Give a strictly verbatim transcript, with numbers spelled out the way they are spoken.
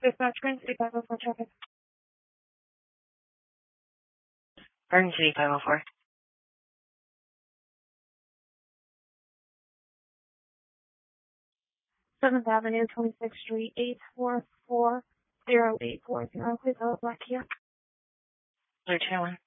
Dispatch Green City five oh four traffic. Garden City five oh four. seventh Avenue, twenty-sixth Street, eight four four zero eight four zero. Please hold black here. Blue two one.